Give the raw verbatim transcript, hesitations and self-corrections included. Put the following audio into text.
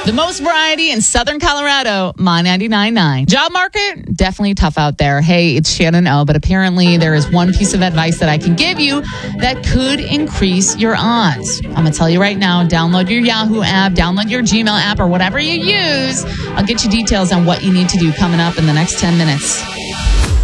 The most variety in Southern Colorado, My ninety-nine point nine. Job market, definitely tough out there. Hey, it's Shannon O, but apparently there is one piece of advice that I can give you that could increase your odds. I'm going to tell you right now, download your Yahoo app, download your Gmail app, or whatever you use. I'll get you details on what you need to do coming up in the next ten minutes.